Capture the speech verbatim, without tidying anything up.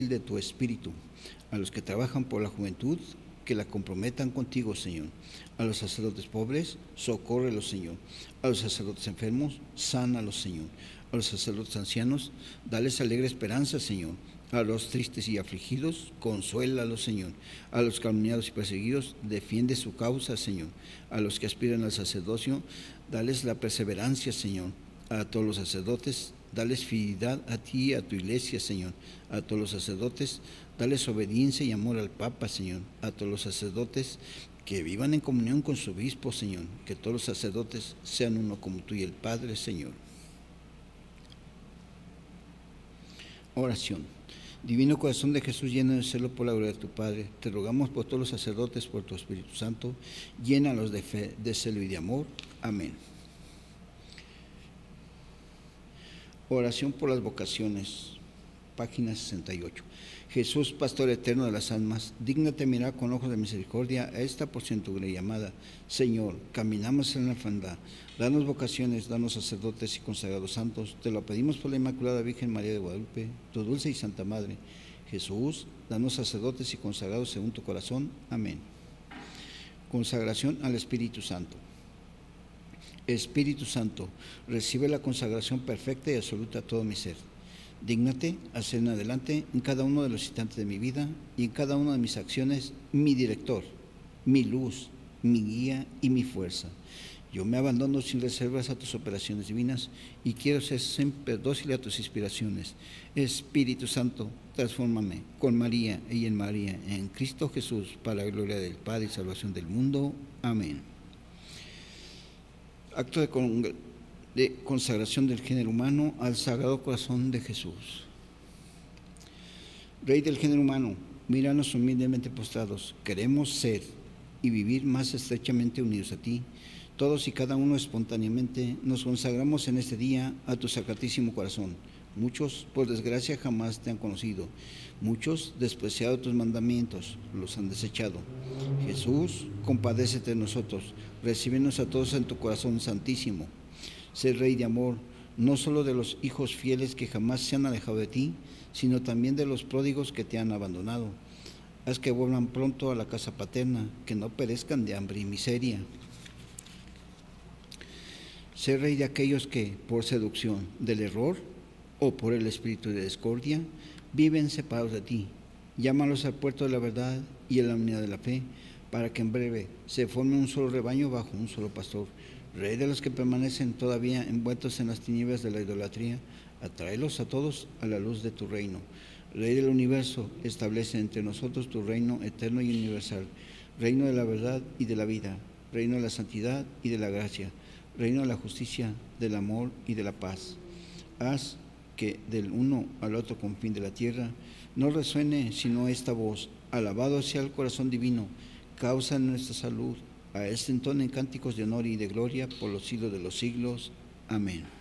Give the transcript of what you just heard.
de tu espíritu. A los que trabajan por la juventud, que la comprometan contigo, Señor. A los sacerdotes pobres, socórrelos, Señor. A los sacerdotes enfermos, sánalos, Señor. A los sacerdotes ancianos, dales alegre esperanza, Señor. A los tristes y afligidos, consuélalos, Señor. A los calumniados y perseguidos, defiende su causa, Señor. A los que aspiran al sacerdocio, dales la perseverancia, Señor. A todos los sacerdotes, dales fidelidad a ti y a tu iglesia, Señor. A todos los sacerdotes, dales obediencia y amor al Papa, Señor. A todos los sacerdotes, que vivan en comunión con su obispo, Señor. Que todos los sacerdotes sean uno como tú y el Padre, Señor. Oración. Divino corazón de Jesús, lleno de celo por la gloria de tu Padre, te rogamos por todos los sacerdotes, por tu Espíritu Santo, llénalos de fe, de celo y de amor. Amén. Oración por las vocaciones, página sesenta y ocho. Jesús, pastor eterno de las almas, dígnate mirar con ojos de misericordia a esta porción tu grey llamada. Señor, caminamos en la orfandad, danos vocaciones, danos sacerdotes y consagrados santos. Te lo pedimos por la Inmaculada Virgen María de Guadalupe, tu dulce y santa Madre. Jesús, danos sacerdotes y consagrados según tu corazón. Amén. Consagración al Espíritu Santo. Espíritu Santo, recibe la consagración perfecta y absoluta a todo mi ser. Dígnate hacer en adelante en cada uno de los instantes de mi vida y en cada una de mis acciones mi director, mi luz, mi guía y mi fuerza. Yo me abandono sin reservas a tus operaciones divinas y quiero ser siempre dócil a tus inspiraciones. Espíritu Santo, transfórmame con María y en María, en Cristo Jesús, para la gloria del Padre y salvación del mundo. Amén. Acto de, con, de consagración del género humano al Sagrado Corazón de Jesús. Rey del género humano, míranos humildemente postrados. Queremos ser y vivir más estrechamente unidos a ti. Todos y cada uno espontáneamente nos consagramos en este día a tu Sacratísimo Corazón. Muchos, por desgracia, jamás te han conocido. Muchos, despreciado tus mandamientos, los han desechado. Jesús, compadécete de nosotros. Recíbenos a todos en tu corazón santísimo. Sé Rey de amor, no solo de los hijos fieles que jamás se han alejado de ti, sino también de los pródigos que te han abandonado. Haz que vuelvan pronto a la casa paterna, que no perezcan de hambre y miseria. Sé Rey de aquellos que, por seducción del error o por el espíritu de discordia, viven separados de ti. Llámalos al puerto de la verdad y a la unidad de la fe, para que en breve se forme un solo rebaño bajo un solo pastor. Rey de los que permanecen todavía envueltos en las tinieblas de la idolatría, atráelos a todos a la luz de tu reino. Rey del universo, establece entre nosotros tu reino eterno y universal, reino de la verdad y de la vida, reino de la santidad y de la gracia, reino de la justicia, del amor y de la paz. Haz que del uno al otro confín de la tierra no resuene sino esta voz: alabado sea el corazón divino, causa de nuestra salud, a este entonen cánticos de honor y de gloria por los siglos de los siglos. Amén.